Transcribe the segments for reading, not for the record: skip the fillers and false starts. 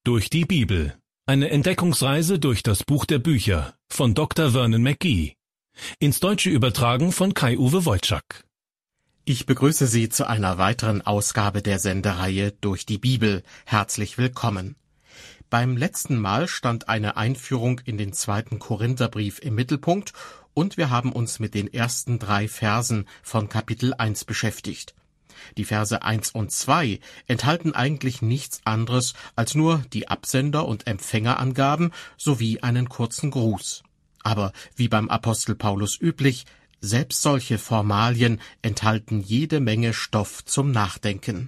Durch die Bibel. Eine Entdeckungsreise durch das Buch der Bücher von Dr. Vernon McGee. Ins Deutsche übertragen von Kai-Uwe Wojczak. Ich begrüße Sie zu einer weiteren Ausgabe der Sendereihe Durch die Bibel. Herzlich willkommen. Beim letzten Mal stand eine Einführung in den 2. Korintherbrief im Mittelpunkt und wir haben uns mit den ersten 3 Versen von Kapitel 1 beschäftigt. Die Verse 1 und 2 enthalten eigentlich nichts anderes als nur die Absender- und Empfängerangaben sowie einen kurzen Gruß. Aber wie beim Apostel Paulus üblich, selbst solche Formalien enthalten jede Menge Stoff zum Nachdenken.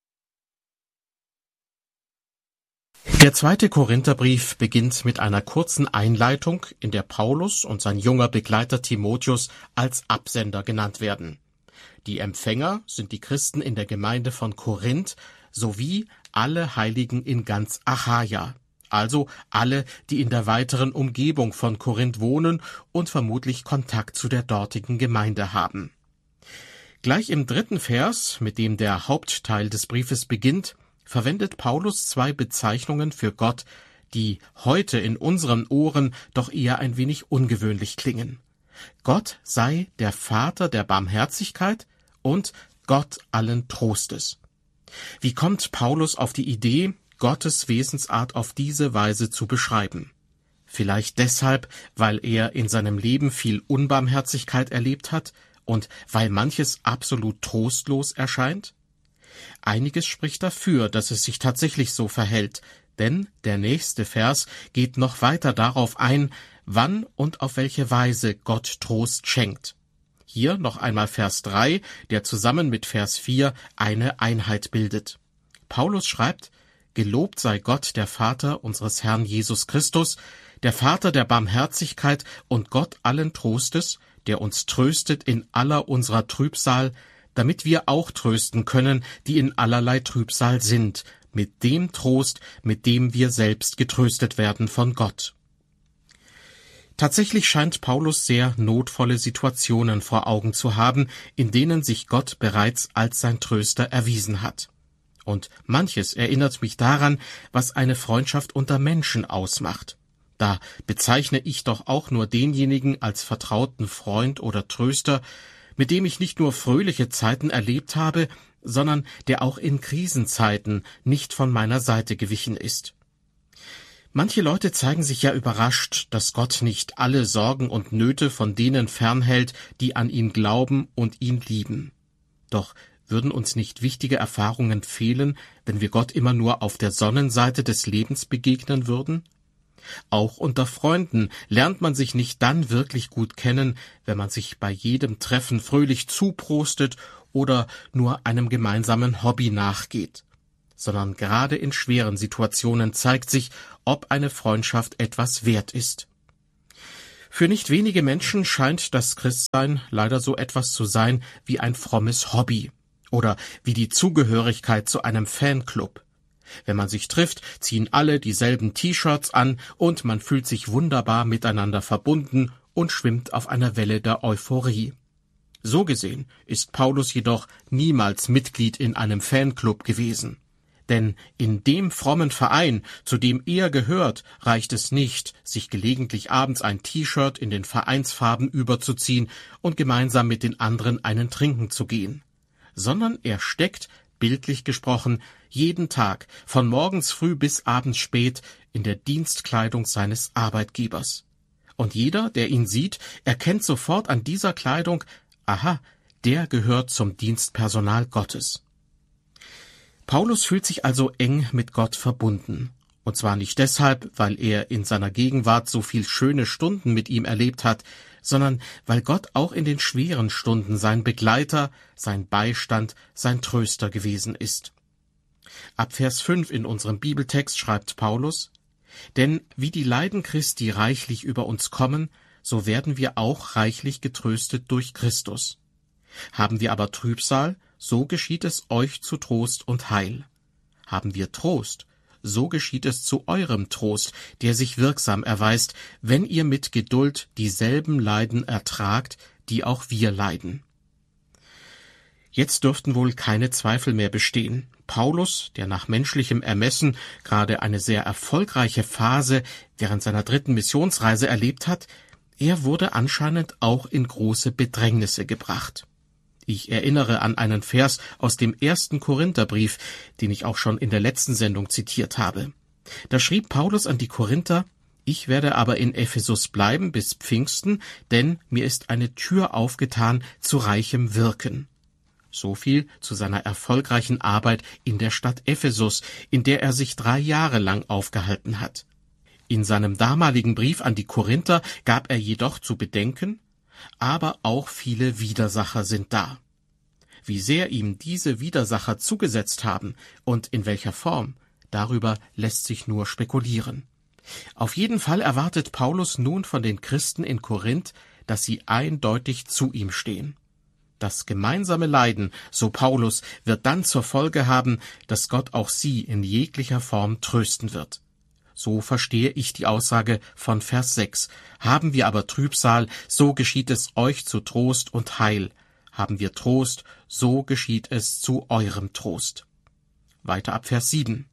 Der 2. Korintherbrief beginnt mit einer kurzen Einleitung, in der Paulus und sein junger Begleiter Timotheus als Absender genannt werden. Die Empfänger sind die Christen in der Gemeinde von Korinth sowie alle Heiligen in ganz Achaia, also alle, die in der weiteren Umgebung von Korinth wohnen und vermutlich Kontakt zu der dortigen Gemeinde haben. Gleich im 3. Vers, mit dem der Hauptteil des Briefes beginnt, verwendet Paulus 2 Bezeichnungen für Gott, die heute in unseren Ohren doch eher ein wenig ungewöhnlich klingen. Gott sei der Vater der Barmherzigkeit und Gott allen Trostes. Wie kommt Paulus auf die Idee, Gottes Wesensart auf diese Weise zu beschreiben? Vielleicht deshalb, weil er in seinem Leben viel Unbarmherzigkeit erlebt hat und weil manches absolut trostlos erscheint? Einiges spricht dafür, dass es sich tatsächlich so verhält, denn der nächste Vers geht noch weiter darauf ein, wann und auf welche Weise Gott Trost schenkt. Hier noch einmal Vers 3, der zusammen mit Vers 4 eine Einheit bildet. Paulus schreibt: Gelobt sei Gott, der Vater unseres Herrn Jesus Christus, der Vater der Barmherzigkeit und Gott allen Trostes, der uns tröstet in aller unserer Trübsal, damit wir auch trösten können, die in allerlei Trübsal sind, mit dem Trost, mit dem wir selbst getröstet werden von Gott. Tatsächlich scheint Paulus sehr notvolle Situationen vor Augen zu haben, in denen sich Gott bereits als sein Tröster erwiesen hat. Und manches erinnert mich daran, was eine Freundschaft unter Menschen ausmacht. Da bezeichne ich doch auch nur denjenigen als vertrauten Freund oder Tröster, mit dem ich nicht nur fröhliche Zeiten erlebt habe, sondern der auch in Krisenzeiten nicht von meiner Seite gewichen ist. Manche Leute zeigen sich ja überrascht, dass Gott nicht alle Sorgen und Nöte von denen fernhält, die an ihn glauben und ihn lieben. Doch würden uns nicht wichtige Erfahrungen fehlen, wenn wir Gott immer nur auf der Sonnenseite des Lebens begegnen würden? Auch unter Freunden lernt man sich nicht dann wirklich gut kennen, wenn man sich bei jedem Treffen fröhlich zuprostet oder nur einem gemeinsamen Hobby nachgeht, sondern gerade in schweren Situationen zeigt sich, ob eine Freundschaft etwas wert ist. Für nicht wenige Menschen scheint das Christsein leider so etwas zu sein wie ein frommes Hobby oder wie die Zugehörigkeit zu einem Fanclub. Wenn man sich trifft, ziehen alle dieselben T-Shirts an und man fühlt sich wunderbar miteinander verbunden und schwimmt auf einer Welle der Euphorie. So gesehen ist Paulus jedoch niemals Mitglied in einem Fanclub gewesen. Denn in dem frommen Verein, zu dem er gehört, reicht es nicht, sich gelegentlich abends ein T-Shirt in den Vereinsfarben überzuziehen und gemeinsam mit den anderen einen trinken zu gehen, sondern er steckt, bildlich gesprochen, jeden Tag, von morgens früh bis abends spät, in der Dienstkleidung seines Arbeitgebers. Und jeder, der ihn sieht, erkennt sofort an dieser Kleidung, aha, der gehört zum Dienstpersonal Gottes. Paulus fühlt sich also eng mit Gott verbunden. Und zwar nicht deshalb, weil er in seiner Gegenwart so viel schöne Stunden mit ihm erlebt hat, sondern weil Gott auch in den schweren Stunden sein Begleiter, sein Beistand, sein Tröster gewesen ist. Ab Vers 5 in unserem Bibeltext schreibt Paulus: Denn wie die Leiden Christi reichlich über uns kommen, so werden wir auch reichlich getröstet durch Christus. Haben wir aber Trübsal, so geschieht es euch zu Trost und Heil. Haben wir Trost, so geschieht es zu eurem Trost, der sich wirksam erweist, wenn ihr mit Geduld dieselben Leiden ertragt, die auch wir leiden. Jetzt dürften wohl keine Zweifel mehr bestehen. Paulus, der nach menschlichem Ermessen gerade eine sehr erfolgreiche Phase während seiner 3. Missionsreise erlebt hat, er wurde anscheinend auch in große Bedrängnisse gebracht. Ich erinnere an einen Vers aus dem 1. Korintherbrief, den ich auch schon in der letzten Sendung zitiert habe. Da schrieb Paulus an die Korinther: Ich werde aber in Ephesus bleiben bis Pfingsten, denn mir ist eine Tür aufgetan zu reichem Wirken. So viel zu seiner erfolgreichen Arbeit in der Stadt Ephesus, in der er sich 3 Jahre lang aufgehalten hat. In seinem damaligen Brief an die Korinther gab er jedoch zu bedenken: Aber auch viele Widersacher sind da. Wie sehr ihm diese Widersacher zugesetzt haben und in welcher Form, darüber lässt sich nur spekulieren. Auf jeden Fall erwartet Paulus nun von den Christen in Korinth, dass sie eindeutig zu ihm stehen. Das gemeinsame Leiden, so Paulus, wird dann zur Folge haben, dass Gott auch sie in jeglicher Form trösten wird. So verstehe ich die Aussage von Vers 6. Haben wir aber Trübsal, so geschieht es euch zu Trost und Heil. Haben wir Trost, so geschieht es zu eurem Trost. Weiter ab Vers 7.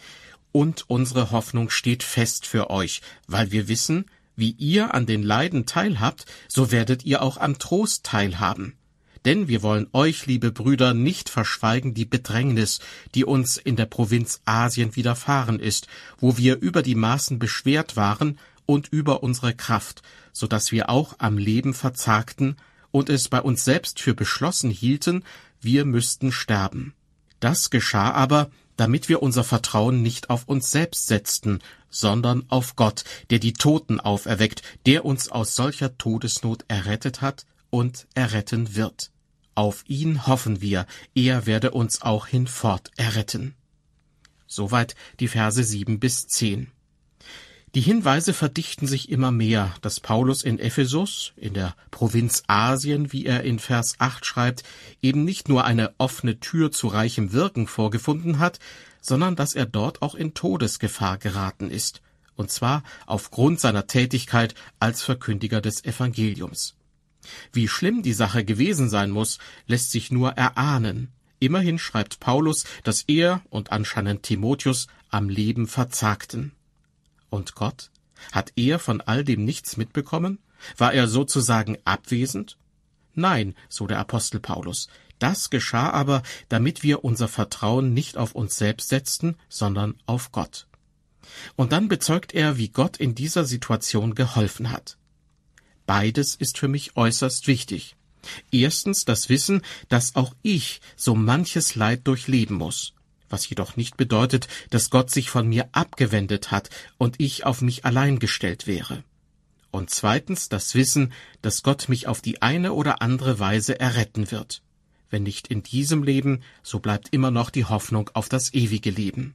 Und unsere Hoffnung steht fest für euch, weil wir wissen, wie ihr an den Leiden teilhabt, so werdet ihr auch am Trost teilhaben. Denn wir wollen euch, liebe Brüder, nicht verschweigen die Bedrängnis, die uns in der Provinz Asien widerfahren ist, wo wir über die Maßen beschwert waren und über unsere Kraft, so dass wir auch am Leben verzagten und es bei uns selbst für beschlossen hielten, wir müssten sterben. Das geschah aber, damit wir unser Vertrauen nicht auf uns selbst setzten, sondern auf Gott, der die Toten auferweckt, der uns aus solcher Todesnot errettet hat und erretten wird. Auf ihn hoffen wir, er werde uns auch hinfort erretten. Soweit die Verse 7 bis 10. Die Hinweise verdichten sich immer mehr, dass Paulus in Ephesus, in der Provinz Asien, wie er in Vers 8 schreibt, eben nicht nur eine offene Tür zu reichem Wirken vorgefunden hat, sondern dass er dort auch in Todesgefahr geraten ist, und zwar aufgrund seiner Tätigkeit als Verkündiger des Evangeliums. Wie schlimm die Sache gewesen sein muss, lässt sich nur erahnen. Immerhin schreibt Paulus, dass er und anscheinend Timotheus am Leben verzagten. Und Gott? Hat er von all dem nichts mitbekommen? War er sozusagen abwesend? Nein, so der Apostel Paulus. Das geschah aber, damit wir unser Vertrauen nicht auf uns selbst setzten, sondern auf Gott. Und dann bezeugt er, wie Gott in dieser Situation geholfen hat. Beides ist für mich äußerst wichtig. Erstens das Wissen, dass auch ich so manches Leid durchleben muss, was jedoch nicht bedeutet, dass Gott sich von mir abgewendet hat und ich auf mich allein gestellt wäre. Und zweitens das Wissen, dass Gott mich auf die eine oder andere Weise erretten wird. Wenn nicht in diesem Leben, so bleibt immer noch die Hoffnung auf das ewige Leben.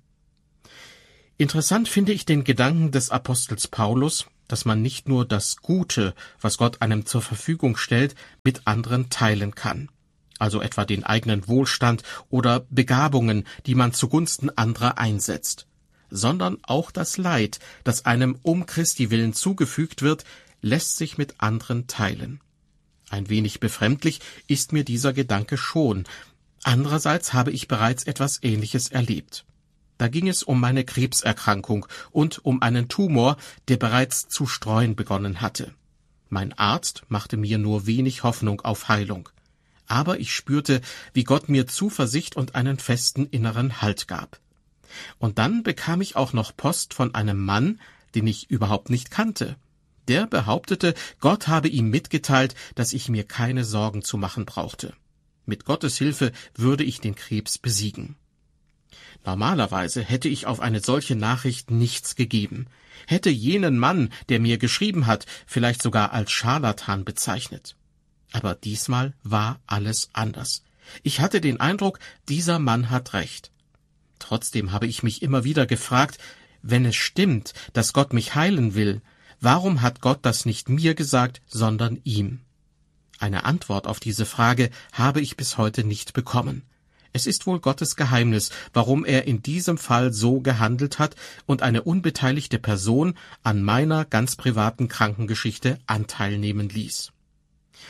Interessant finde ich den Gedanken des Apostels Paulus, dass man nicht nur das Gute, was Gott einem zur Verfügung stellt, mit anderen teilen kann. Also etwa den eigenen Wohlstand oder Begabungen, die man zugunsten anderer einsetzt, sondern auch das Leid, das einem um Christi willen zugefügt wird, lässt sich mit anderen teilen. Ein wenig befremdlich ist mir dieser Gedanke schon. Andererseits habe ich bereits etwas Ähnliches erlebt. Da ging es um meine Krebserkrankung und um einen Tumor, der bereits zu streuen begonnen hatte. Mein Arzt machte mir nur wenig Hoffnung auf Heilung. Aber ich spürte, wie Gott mir Zuversicht und einen festen inneren Halt gab. Und dann bekam ich auch noch Post von einem Mann, den ich überhaupt nicht kannte. Der behauptete, Gott habe ihm mitgeteilt, dass ich mir keine Sorgen zu machen brauchte. Mit Gottes Hilfe würde ich den Krebs besiegen. Normalerweise hätte ich auf eine solche Nachricht nichts gegeben, hätte jenen Mann, der mir geschrieben hat, vielleicht sogar als Scharlatan bezeichnet. Aber diesmal war alles anders. Ich hatte den Eindruck, dieser Mann hat recht. Trotzdem habe ich mich immer wieder gefragt, wenn es stimmt, dass Gott mich heilen will, warum hat Gott das nicht mir gesagt, sondern ihm? Eine Antwort auf diese Frage habe ich bis heute nicht bekommen. Es ist wohl Gottes Geheimnis, warum er in diesem Fall so gehandelt hat und eine unbeteiligte Person an meiner ganz privaten Krankengeschichte Anteil nehmen ließ.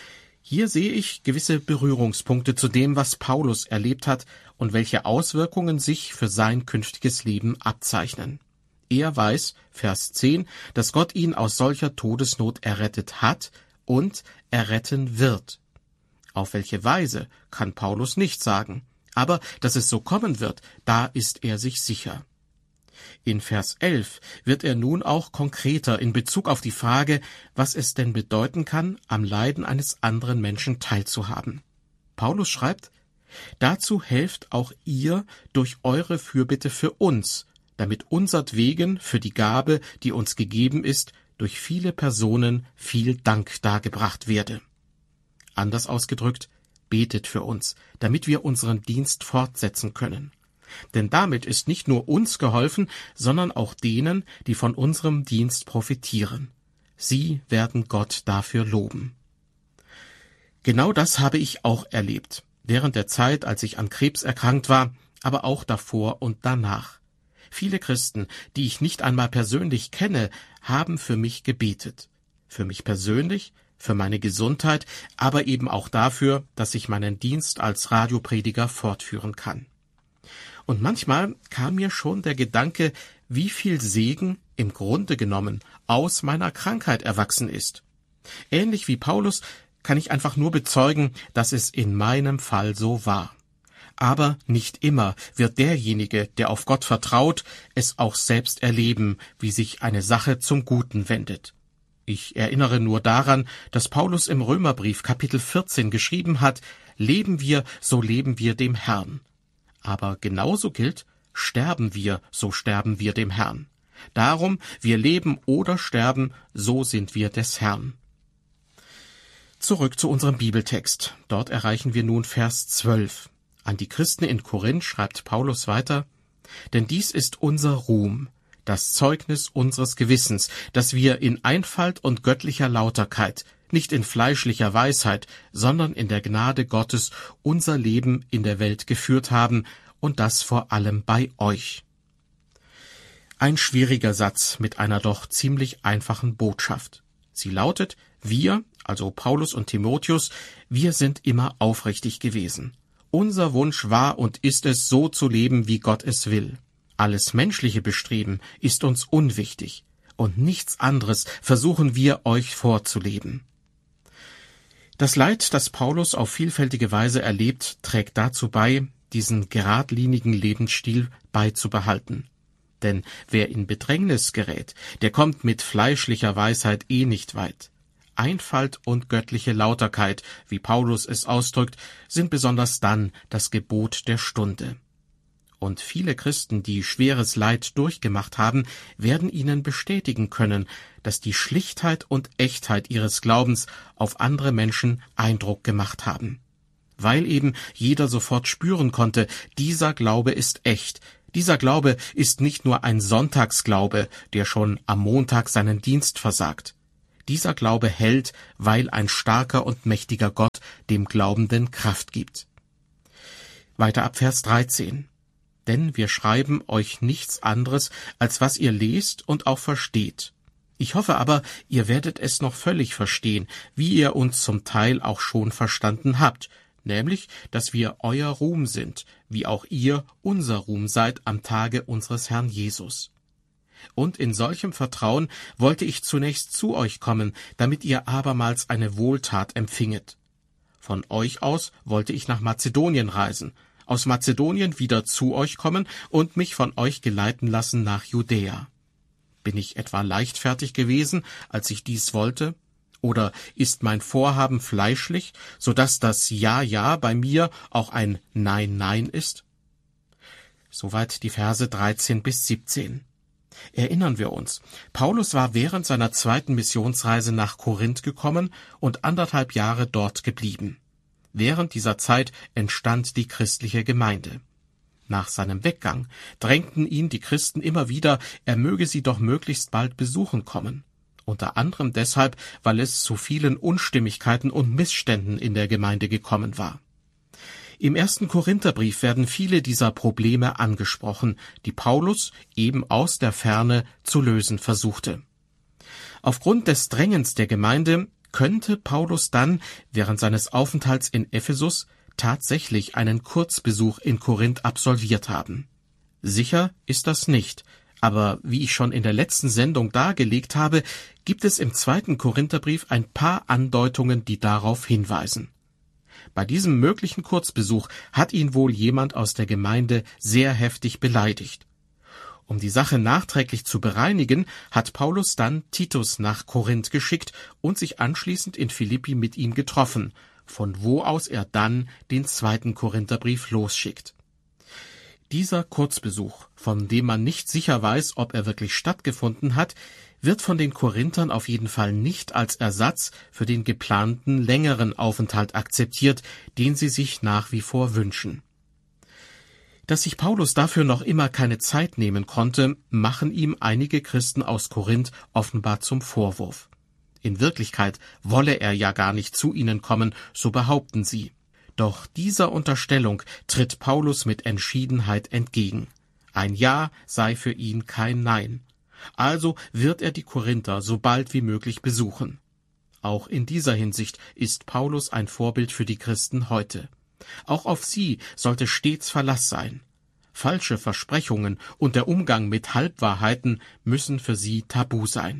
Hier sehe ich gewisse Berührungspunkte zu dem, was Paulus erlebt hat und welche Auswirkungen sich für sein künftiges Leben abzeichnen. Er weiß, Vers 10, dass Gott ihn aus solcher Todesnot errettet hat und erretten wird. Auf welche Weise, kann Paulus nicht sagen, aber dass es so kommen wird, da ist er sich sicher. In Vers 11 wird er nun auch konkreter in Bezug auf die Frage, was es denn bedeuten kann, am Leiden eines anderen Menschen teilzuhaben. Paulus schreibt, dazu helft auch ihr durch eure Fürbitte für uns, damit unsertwegen für die Gabe, die uns gegeben ist, durch viele Personen viel Dank dargebracht werde. Anders ausgedrückt, betet für uns, damit wir unseren Dienst fortsetzen können. Denn damit ist nicht nur uns geholfen, sondern auch denen, die von unserem Dienst profitieren. Sie werden Gott dafür loben. Genau das habe ich auch erlebt, während der Zeit, als ich an Krebs erkrankt war, aber auch davor und danach. Viele Christen, die ich nicht einmal persönlich kenne, haben für mich gebetet. Für mich persönlich, für meine Gesundheit, aber eben auch dafür, dass ich meinen Dienst als Radioprediger fortführen kann. Und manchmal kam mir schon der Gedanke, wie viel Segen im Grunde genommen aus meiner Krankheit erwachsen ist. Ähnlich wie Paulus kann ich einfach nur bezeugen, dass es in meinem Fall so war. Aber nicht immer wird derjenige, der auf Gott vertraut, es auch selbst erleben, wie sich eine Sache zum Guten wendet. Ich erinnere nur daran, dass Paulus im Römerbrief Kapitel 14 geschrieben hat, leben wir, so leben wir dem Herrn. Aber genauso gilt, sterben wir, so sterben wir dem Herrn. Darum, wir leben oder sterben, so sind wir des Herrn. Zurück zu unserem Bibeltext. Dort erreichen wir nun Vers 12. An die Christen in Korinth schreibt Paulus weiter, denn dies ist unser Ruhm, das Zeugnis unseres Gewissens, dass wir in Einfalt und göttlicher Lauterkeit, nicht in fleischlicher Weisheit, sondern in der Gnade Gottes unser Leben in der Welt geführt haben, und das vor allem bei euch. Ein schwieriger Satz mit einer doch ziemlich einfachen Botschaft. Sie lautet, wir, also Paulus und Timotheus, wir sind immer aufrichtig gewesen. Unser Wunsch war und ist es, so zu leben, wie Gott es will. Alles menschliche Bestreben ist uns unwichtig, und nichts anderes versuchen wir euch vorzuleben. Das Leid, das Paulus auf vielfältige Weise erlebt, trägt dazu bei, diesen geradlinigen Lebensstil beizubehalten. Denn wer in Bedrängnis gerät, der kommt mit fleischlicher Weisheit nicht weit. Einfalt und göttliche Lauterkeit, wie Paulus es ausdrückt, sind besonders dann das Gebot der Stunde. Und viele Christen, die schweres Leid durchgemacht haben, werden ihnen bestätigen können, dass die Schlichtheit und Echtheit ihres Glaubens auf andere Menschen Eindruck gemacht haben. Weil eben jeder sofort spüren konnte, dieser Glaube ist echt. Dieser Glaube ist nicht nur ein Sonntagsglaube, der schon am Montag seinen Dienst versagt. Dieser Glaube hält, weil ein starker und mächtiger Gott dem Glaubenden Kraft gibt. Weiter ab Vers 13. Denn wir schreiben euch nichts anderes, als was ihr lest und auch versteht. Ich hoffe aber, ihr werdet es noch völlig verstehen, wie ihr uns zum Teil auch schon verstanden habt, nämlich, dass wir euer Ruhm sind, wie auch ihr unser Ruhm seid am Tage unseres Herrn Jesus. Und in solchem Vertrauen wollte ich zunächst zu euch kommen, damit ihr abermals eine Wohltat empfinget. Von euch aus wollte ich nach Mazedonien reisen, aus Mazedonien wieder zu euch kommen und mich von euch geleiten lassen nach Judäa. Bin ich etwa leichtfertig gewesen, als ich dies wollte? Oder ist mein Vorhaben fleischlich, so dass das Ja, Ja bei mir auch ein Nein, Nein ist? Soweit die Verse 13 bis 17. Erinnern wir uns, Paulus war während seiner zweiten Missionsreise nach Korinth gekommen und 1,5 Jahre dort geblieben. Während dieser Zeit entstand die christliche Gemeinde. Nach seinem Weggang drängten ihn die Christen immer wieder, er möge sie doch möglichst bald besuchen kommen. Unter anderem deshalb, weil es zu vielen Unstimmigkeiten und Missständen in der Gemeinde gekommen war. Im 1. Korintherbrief werden viele dieser Probleme angesprochen, die Paulus eben aus der Ferne zu lösen versuchte. Aufgrund des Drängens der Gemeinde könnte Paulus dann während seines Aufenthalts in Ephesus tatsächlich einen Kurzbesuch in Korinth absolviert haben. Sicher ist das nicht, aber wie ich schon in der letzten Sendung dargelegt habe, gibt es im 2. Korintherbrief ein paar Andeutungen, die darauf hinweisen. Bei diesem möglichen Kurzbesuch hat ihn wohl jemand aus der Gemeinde sehr heftig beleidigt. Um die Sache nachträglich zu bereinigen, hat Paulus dann Titus nach Korinth geschickt und sich anschließend in Philippi mit ihm getroffen, von wo aus er dann den 2. Korintherbrief losschickt. Dieser Kurzbesuch, von dem man nicht sicher weiß, ob er wirklich stattgefunden hat, wird von den Korinthern auf jeden Fall nicht als Ersatz für den geplanten längeren Aufenthalt akzeptiert, den sie sich nach wie vor wünschen. Dass sich Paulus dafür noch immer keine Zeit nehmen konnte, machen ihm einige Christen aus Korinth offenbar zum Vorwurf. In Wirklichkeit wolle er ja gar nicht zu ihnen kommen, so behaupten sie. Doch dieser Unterstellung tritt Paulus mit Entschiedenheit entgegen. Ein Ja sei für ihn kein Nein. Also wird er die Korinther so bald wie möglich besuchen. Auch in dieser Hinsicht ist Paulus ein Vorbild für die Christen heute. Auch auf sie sollte stets Verlass sein. Falsche Versprechungen und der Umgang mit Halbwahrheiten müssen für sie tabu sein.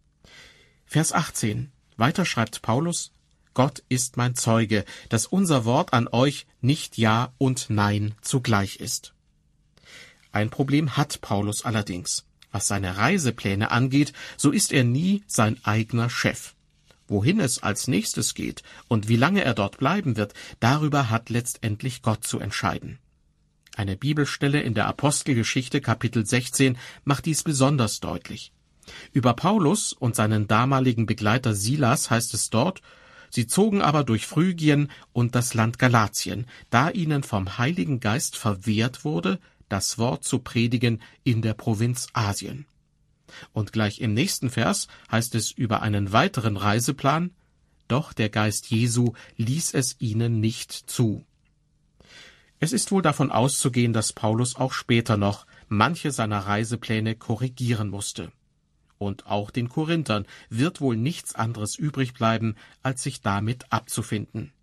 Vers 18. Weiter schreibt Paulus: Gott ist mein Zeuge, dass unser Wort an euch nicht Ja und Nein zugleich ist. Ein Problem hat Paulus allerdings. Was seine Reisepläne angeht, so ist er nie sein eigener Chef. Wohin es als nächstes geht und wie lange er dort bleiben wird, darüber hat letztendlich Gott zu entscheiden. Eine Bibelstelle in der Apostelgeschichte Kapitel 16 macht dies besonders deutlich. Über Paulus und seinen damaligen Begleiter Silas heißt es dort: Sie zogen aber durch Phrygien und das Land Galatien, da ihnen vom Heiligen Geist verwehrt wurde, das Wort zu predigen in der Provinz Asien. Und gleich im nächsten Vers heißt es über einen weiteren Reiseplan: Doch der Geist Jesu ließ es ihnen nicht zu. Es ist wohl davon auszugehen, dass Paulus auch später noch manche seiner Reisepläne korrigieren musste. Und auch den Korinthern wird wohl nichts anderes übrig bleiben, als sich damit abzufinden.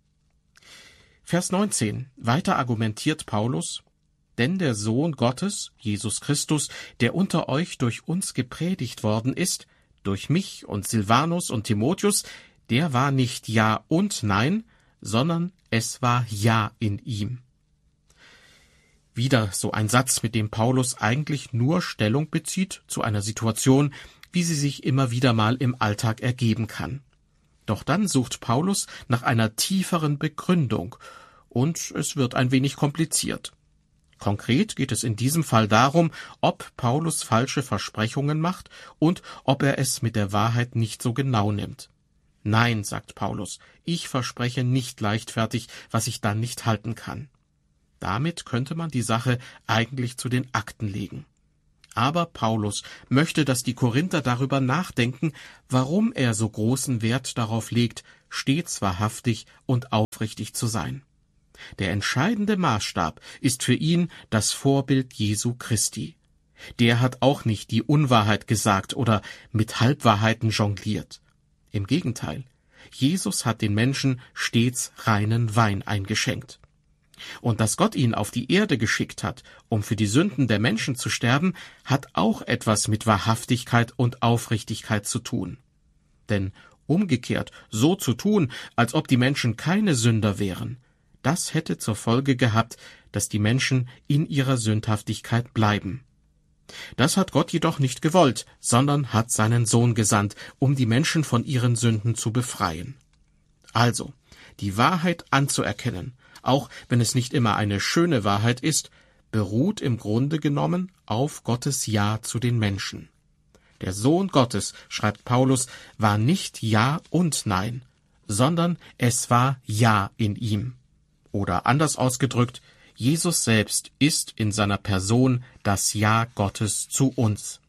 Vers 19. Weiter argumentiert Paulus: Denn der Sohn Gottes, Jesus Christus, der unter euch durch uns gepredigt worden ist, durch mich und Silvanus und Timotheus, der war nicht Ja und Nein, sondern es war Ja in ihm. Wieder so ein Satz, mit dem Paulus eigentlich nur Stellung bezieht zu einer Situation, wie sie sich immer wieder mal im Alltag ergeben kann. Doch dann sucht Paulus nach einer tieferen Begründung, und es wird ein wenig kompliziert. Konkret geht es in diesem Fall darum, ob Paulus falsche Versprechungen macht und ob er es mit der Wahrheit nicht so genau nimmt. Nein, sagt Paulus, ich verspreche nicht leichtfertig, was ich dann nicht halten kann. Damit könnte man die Sache eigentlich zu den Akten legen. Aber Paulus möchte, dass die Korinther darüber nachdenken, warum er so großen Wert darauf legt, stets wahrhaftig und aufrichtig zu sein. Der entscheidende Maßstab ist für ihn das Vorbild Jesu Christi. Der hat auch nicht die Unwahrheit gesagt oder mit Halbwahrheiten jongliert. Im Gegenteil, Jesus hat den Menschen stets reinen Wein eingeschenkt. Und dass Gott ihn auf die Erde geschickt hat, um für die Sünden der Menschen zu sterben, hat auch etwas mit Wahrhaftigkeit und Aufrichtigkeit zu tun. Denn umgekehrt, so zu tun, als ob die Menschen keine Sünder wären, das hätte zur Folge gehabt, dass die Menschen in ihrer Sündhaftigkeit bleiben. Das hat Gott jedoch nicht gewollt, sondern hat seinen Sohn gesandt, um die Menschen von ihren Sünden zu befreien. Also, die Wahrheit anzuerkennen, auch wenn es nicht immer eine schöne Wahrheit ist, beruht im Grunde genommen auf Gottes Ja zu den Menschen. Der Sohn Gottes, schreibt Paulus, war nicht Ja und Nein, sondern es war Ja in ihm. Oder anders ausgedrückt, Jesus selbst ist in seiner Person das Ja Gottes zu uns.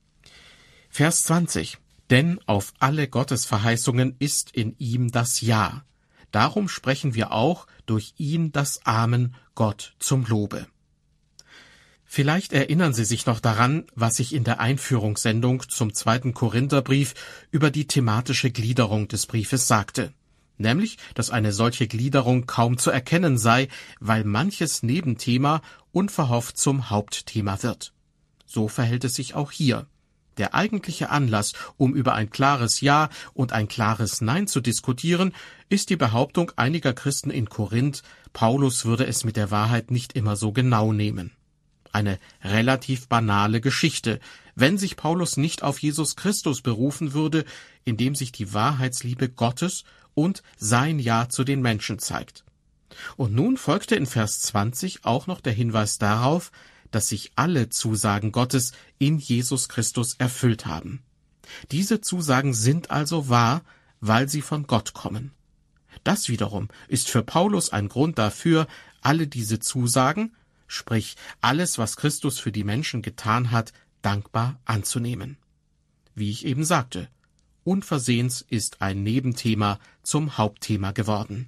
Vers 20. Denn auf alle Gottesverheißungen ist in ihm das Ja. Darum sprechen wir auch durch ihn das Amen Gott zum Lobe. Vielleicht erinnern Sie sich noch daran, was ich in der Einführungssendung zum 2. Korintherbrief über die thematische Gliederung des Briefes sagte. Nämlich, dass eine solche Gliederung kaum zu erkennen sei, weil manches Nebenthema unverhofft zum Hauptthema wird. So verhält es sich auch hier. Der eigentliche Anlass, um über ein klares Ja und ein klares Nein zu diskutieren, ist die Behauptung einiger Christen in Korinth, Paulus würde es mit der Wahrheit nicht immer so genau nehmen. Eine relativ banale Geschichte, wenn sich Paulus nicht auf Jesus Christus berufen würde, in dem sich die Wahrheitsliebe Gottes und sein Ja zu den Menschen zeigt. Und nun folgte in Vers 20 auch noch der Hinweis darauf, dass sich alle Zusagen Gottes in Jesus Christus erfüllt haben. Diese Zusagen sind also wahr, weil sie von Gott kommen. Das wiederum ist für Paulus ein Grund dafür, alle diese Zusagen, sprich alles, was Christus für die Menschen getan hat, dankbar anzunehmen. Wie ich eben sagte, unversehens ist ein Nebenthema zum Hauptthema geworden.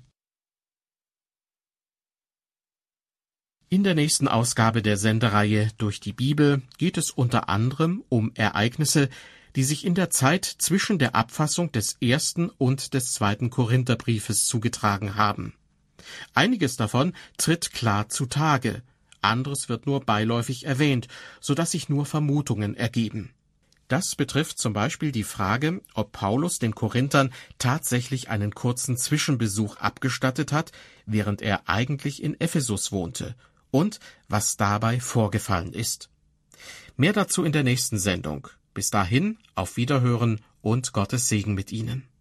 In der nächsten Ausgabe der Sendereihe Durch die Bibel geht es unter anderem um Ereignisse, die sich in der Zeit zwischen der Abfassung des 1. und des 2. Korintherbriefes zugetragen haben. Einiges davon tritt klar zutage, anderes wird nur beiläufig erwähnt, sodass sich nur Vermutungen ergeben. Das betrifft zum Beispiel die Frage, ob Paulus den Korinthern tatsächlich einen kurzen Zwischenbesuch abgestattet hat, während er eigentlich in Ephesus wohnte, und was dabei vorgefallen ist. Mehr dazu in der nächsten Sendung. Bis dahin, auf Wiederhören und Gottes Segen mit Ihnen.